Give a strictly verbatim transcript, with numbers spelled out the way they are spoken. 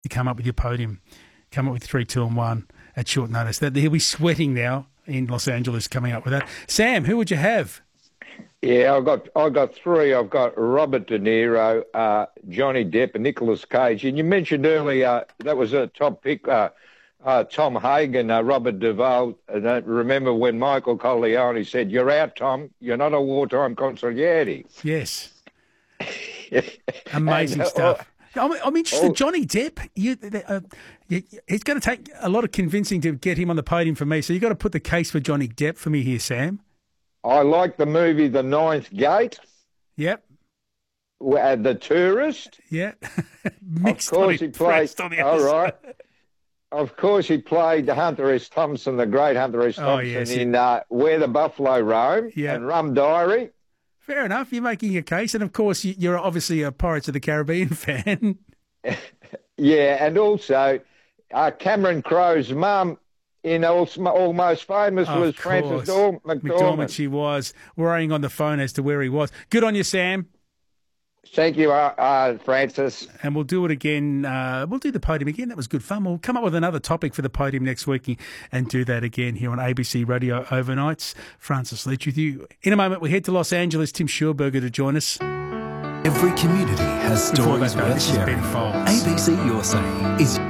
come up with your podium, come up with three, two, and one at short notice. That he'll be sweating now in Los Angeles coming up with that. Sam, who would you have? Yeah, I've got I've got three. I've got Robert De Niro, uh, Johnny Depp, and Nicolas Cage. And you mentioned earlier that was a top pick. Uh, uh, Tom Hagen, uh, Robert Duvall. And I remember when Michael Corleone said, "You're out, Tom. You're not a wartime consigliere." Yes, amazing and, uh, stuff. I'm, I'm interested. oh, Johnny Depp, you, uh, you, it's going to take a lot of convincing to get him on the podium for me. So you've got to put the case for Johnny Depp for me here, Sam. I like the movie The Ninth Gate. Yep. Uh, the Tourist. Yeah. Of course he played. On the All other right. side. Of course he played Hunter S. Thompson, the great Hunter S. Oh, Thompson, yes, in uh, Where the Buffalo Roam Yeah. and Rum Diary. Fair enough. You're making your case. And, of course, you- you're obviously a Pirates of the Caribbean fan. Yeah, and also uh, Cameron Crowe's mum in Almost Famous Of was Frances course. Dorm- McDormand, McDormand. she was worrying on the phone as to where he was. Good on you, Sam. Thank you, uh, uh, Francis. And we'll do it again. Uh, we'll do the podium again. That was good fun. We'll come up with another topic for the podium next week and do that again here on A B C Radio Overnights. Francis Leach with you. In a moment, we head to Los Angeles. Tim Schurberger to join us. Every community has Before stories that, though, worth this is Ben sharing. Folds. A B C Your Say is